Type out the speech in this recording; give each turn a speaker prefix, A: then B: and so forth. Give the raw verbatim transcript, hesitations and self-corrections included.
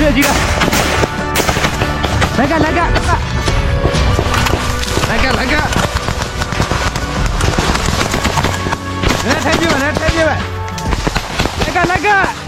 A: 个几个，来个来个，来个来个，来抬举吧，来抬举吧，来个来个。